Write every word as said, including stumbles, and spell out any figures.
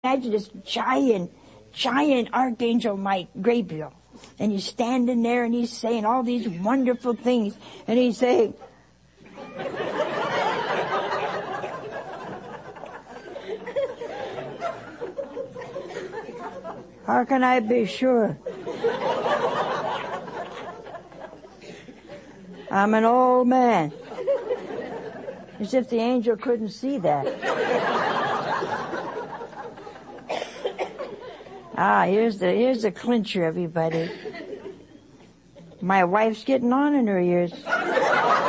Imagine this giant, giant Archangel Mike Gabriel. And he's standing there and he's saying all these wonderful things. And he's saying, how can I be sure? I'm an old man. As if the angel couldn't see that. Ah, here's the, here's the clincher, everybody. My wife's getting on in her years.